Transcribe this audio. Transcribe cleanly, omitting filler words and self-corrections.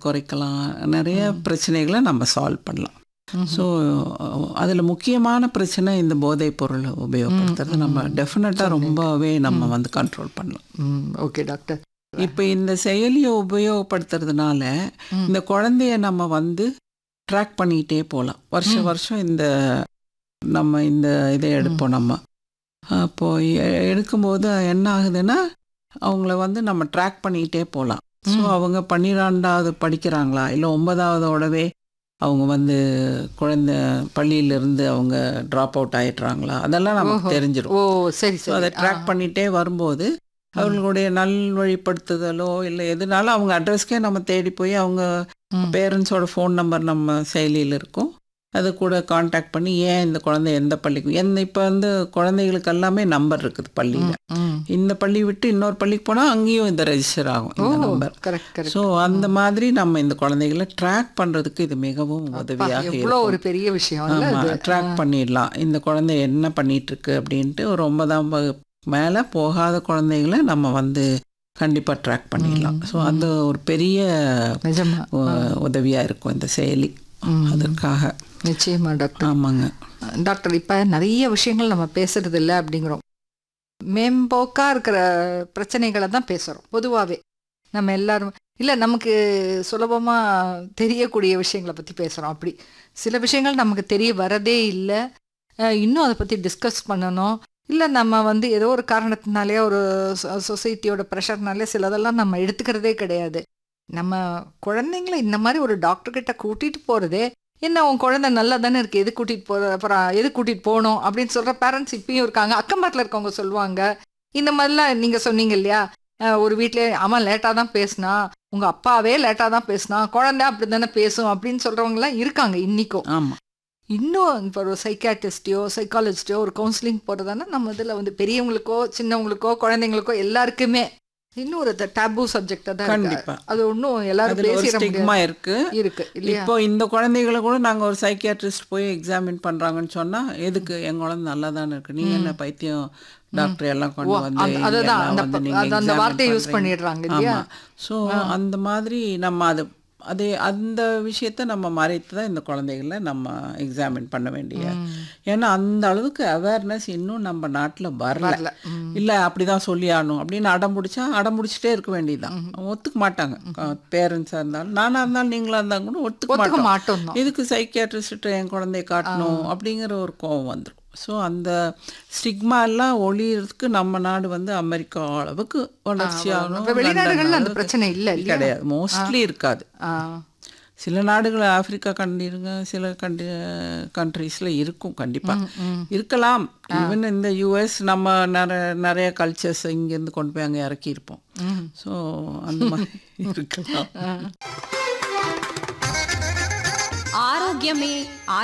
குறைக்கலாம், நிறைய பிரச்சனைகளை நம்ம சால்வ் பண்ணலாம். ஸோ அதில் முக்கியமான பிரச்சனை இந்த போதைப் பொருள் உபயோகப்படுத்துறது நம்ம டெஃபினட்டாக ரொம்பவே நம்ம வந்து கண்ட்ரோல் பண்ணலாம். Okay doctor. இப்போ இந்த செயலியை உபயோகப்படுத்துறதுனால இந்த குழந்தைய நம்ம வந்து ட்ராக் பண்ணிக்கிட்டே போகலாம். வருஷம் நம்ம இந்த இதை எடுப்போம். நம்ம அப்போது எடுக்கும்போது என்ன ஆகுதுன்னா அவங்கள வந்து நம்ம ட்ராக் பண்ணிக்கிட்டே போகலாம். ஸோ அவங்க 12வது படிக்கிறாங்களா இல்லை 9வதோடவே அவங்க வந்து குழந்தை பள்ளியிலேருந்து அவங்க ட்ராப் அவுட் ஆகிடுறாங்களா, அதெல்லாம் நமக்கு தெரிஞ்சிடும். சரி. ஸோ அதை ட்ராக் பண்ணிகிட்டே வரும்போது அவர்களுடைய நல்வழிப்படுத்துதலோ இல்லை எதுனாலும் அவங்க அட்ரஸ்க்கே நம்ம தேடி போய் அவங்க பேரண்ட்ஸோட ஃபோன் நம்பர் நம்ம செயலியில் இருக்கும், அது கூட காண்டாக்ட் பண்ணி ஏன் இந்த குழந்தை எந்த பள்ளிக்கு இப்போ வந்து குழந்தைகளுக்கு எல்லாமே நம்பர் இருக்குது பள்ளியில். இந்த பள்ளி விட்டு இன்னொரு பள்ளிக்கு போனால் அங்கேயும் இந்த ரெஜிஸ்டர் ஆகும் இந்த நம்பர். ஸோ அந்த மாதிரி நம்ம இந்த குழந்தைகளை ட்ராக் பண்ணுறதுக்கு இது மிகவும் உதவியாக இருக்கும். ஒரு பெரிய விஷயம். ட்ராக் பண்ணிடலாம் இந்த குழந்தை என்ன பண்ணிகிட்ருக்கு அப்படின்ட்டு. ஒரு 9ஆம் வகுப்பு மேலே போகாத குழந்தைகளை நம்ம வந்து கண்டிப்பாக ட்ராக் பண்ணிடலாம். ஸோ அது ஒரு பெரிய உதவியாக இருக்கும் இந்த செயலி அதற்காக. நிச்சயமா டாக்டர். ஆமாங்க டாக்டர். இப்போ நிறைய விஷயங்கள் நம்ம பேசுறது இல்லை அப்படிங்கிறோம், மேம்போக்காக இருக்கிற பிரச்சனைகளை தான் பேசுகிறோம். பொதுவாகவே நம்ம எல்லாரும் இல்லை நமக்கு சுலபமாக தெரியக்கூடிய விஷயங்களை பற்றி பேசுகிறோம். அப்படி சில விஷயங்கள் நமக்கு தெரிய வரதே இல்லை, இன்னும் அதை பற்றி டிஸ்கஸ் பண்ணணும். இல்லை நம்ம வந்து ஏதோ ஒரு காரணத்தினாலே ஒரு சொசைட்டியோட ப்ரெஷர்னாலே சிலதெல்லாம் நம்ம எடுத்துக்கிறதே கிடையாது. நம்ம குழந்தைங்கள இந்த மாதிரி ஒரு டாக்டர்கிட்ட கூட்டிகிட்டு போகிறதே என்ன, உன் குழந்தை நல்லா தானே இருக்குது, எது கூட்டிகிட்டு போகிற, அப்புறம் எது கூட்டிகிட்டு போகணும் அப்படின்னு சொல்கிற பேரண்ட்ஸ் இப்பயும் இருக்காங்க. அக்கம் பக்கத்தில் இருக்கவங்க சொல்லுவாங்க இந்த மாதிரிலாம். நீங்கள் சொன்னீங்க இல்லையா, ஒரு வீட்டிலே அவன் லேட்டாக தான் பேசினா, உங்கள் அப்பாவே லேட்டாக தான் பேசினா, குழந்தை அப்படி தானே பேசும் அப்படின்னு சொல்கிறவங்களாம் இருக்காங்க இன்றைக்கும். ஆமாம். இன்னும் இப்போ ஒரு சைக்காட்ரிஸ்டையோ சைக்காலஜிஸ்டையோ ஒரு கவுன்சிலிங் போகிறதானா நம்ம இதில் வந்து பெரியவங்களுக்கோ சின்னவங்களுக்கோ குழந்தைங்களுக்கோ எல்லாருக்குமே இன்னும் ஒரு டேபு சப்ஜெக்டாக தான் இருக்கு. அது ஒன்றும் எல்லாரும் ஸ்டிக்மா இருக்கு. இப்போ இந்த குழந்தைகளை கூட நாங்கள் ஒரு சைக்கியாட்ரிஸ்ட் போய் எக்ஸாமின் பண்ணுறாங்கன்னு சொன்னால், எதுக்கு என் குழந்தை நல்லா தானே இருக்கு, நீ என்ன பைத்தியம் டாக்டர் எல்லாம் கொண்டு வந்து அந்த வார்த்தையை யூஸ் பண்ணிடுறாங்க இல்லையா. ஸோ அந்த மாதிரி நம்ம அந்த விஷயத்த நம்ம மறைத்து தான் இந்த குழந்தைகளை நம்ம எக்ஸாமின் பண்ண வேண்டிய. ஏன்னா அந்த அளவுக்கு அவேர்னஸ் இன்னும் நம்ம நாட்டில் வரல. இல்லை அப்படிதான் சொல்லி ஆகணும் அப்படின்னு அடம்பிடிச்சிட்டே இருக்க வேண்டியதுதான். ஒத்துக்க மாட்டாங்க. பேரண்ட்ஸாக இருந்தாலும் நானாக இருந்தாலும் நீங்களாக இருந்தாலும் கூட ஒத்துக்க மாட்டோம். இதுக்கு சைக்கியாட்ரிஸ்ட்டு என் குழந்தைய காட்டணும் அப்படிங்கிற ஒரு கோபம் வந்துடும். ஸோ அந்த ஸ்டிக்மா எல்லாம் ஒழியறதுக்கு நம்ம நாடு வந்து அமெரிக்கா அளவுக்கு வளர்ச்சியாகணும். வெளிநாடுகள்ல அந்த பிரச்சனை இல்லை கிடையாது, மோஸ்ட்லி இருக்காது. சில நாடுகள் ஆப்பிரிக்கா சில கண்ட்ரீஸில் இருக்கும், கண்டிப்பாக இருக்கலாம். ஈவன் இந்த யூஎஸ் நம்ம நிறைய கல்ச்சர்ஸ் இங்கேருந்து கொண்டு போய் அங்கே இறக்கியிருப்போம். ஸோ அந்த மாதிரி இருக்கலாம். ஆரோக்கியமே